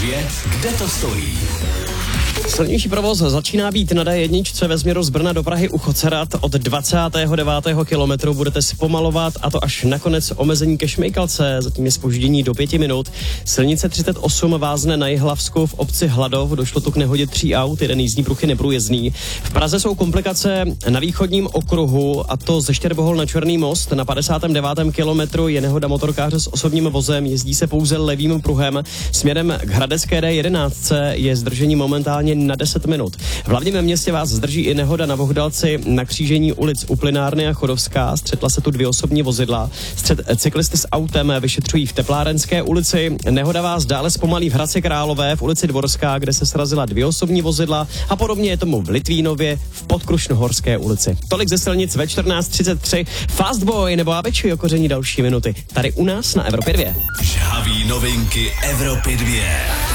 2, kde to stojí? Silnější provoz začíná být na D1 ve směru z Brna do Prahy u Chocerat. Od 29. kilometru budete zpomalovat, a to až nakonec omezení ke Šmejkalce. Zatím je zpoždění do 5 minut. Silnice 38 vázne na Jihlavsku v obci Hladov. Došlo tu k nehodě 3 aut, jeden jízdní pruh je neprůjezdný. V Praze jsou komplikace na východním okruhu, a to ze Štěrbohol na Černý most. Na 59. kilometru je nehoda motorkáře s osobním vozem, jezdí se pouze levým pruhem. Směrem k hradecké D11 je zdržení momentálně na 10 minut. V hlavním městě vás zdrží i nehoda na Vohdalci na křížení ulic u Plynárny a Chodovská. Střetla se tu 2 osobní vozidla. Cyklisty s autem vyšetřují v Teplárenské ulici. Nehoda vás dále zpomalí v Hradci Králové v ulici Dvorská, kde se srazila 2 osobní vozidla, a podobně je tomu v Litvínově v Podkrušnohorské ulici. Tolik ze silnic ve 14:33. Fastboy nebo Avicii o koření další minuty. Tady u nás na Evropě 2. Žhavý novinky Evropy 2.